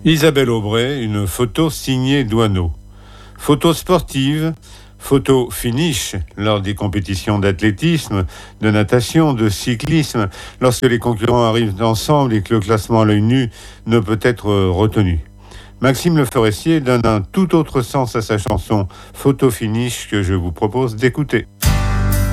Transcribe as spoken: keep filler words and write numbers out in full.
Isabelle Aubray, une photo signée Doisneau. Photo sportive, photo finish lors des compétitions d'athlétisme, de natation, de cyclisme, lorsque les concurrents arrivent ensemble et que le classement à l'œil nu ne peut être retenu. Maxime Le Forestier donne un tout autre sens à sa chanson Photo finish que je vous propose d'écouter.